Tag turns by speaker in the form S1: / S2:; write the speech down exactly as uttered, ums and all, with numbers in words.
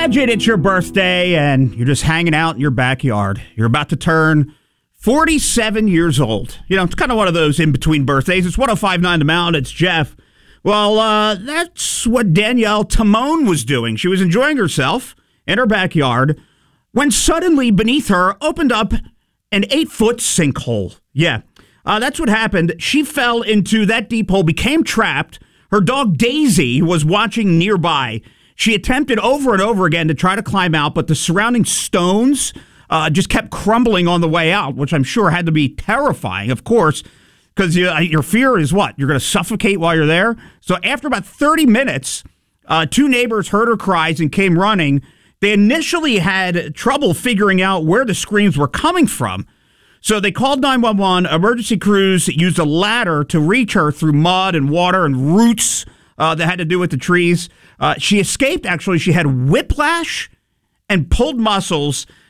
S1: Imagine it's your birthday and you're just hanging out in your backyard. You're about to turn forty-seven years old. You know, it's kind of one of those in-between birthdays. It's one oh five point nine The Mound. It's Jeff. Well, uh, that's what Danielle Timone was doing. She was enjoying herself in her backyard when suddenly beneath her opened up an eight-foot sinkhole. Yeah, uh, that's what happened. She fell into that deep hole, became trapped. Her dog Daisy was watching nearby. She attempted over and over again to try to climb out, but the surrounding stones uh, just kept crumbling on the way out, which I'm sure had to be terrifying, of course, because you, your fear is what? You're going to suffocate while you're there? So after about thirty minutes, uh, two neighbors heard her cries and came running. They initially had trouble figuring out where the screams were coming from. So they called nine one one. Emergency crews used a ladder to reach her through mud and water and roots uh, that had to do with the trees. Uh, she escaped, actually. She had whiplash and pulled muscles.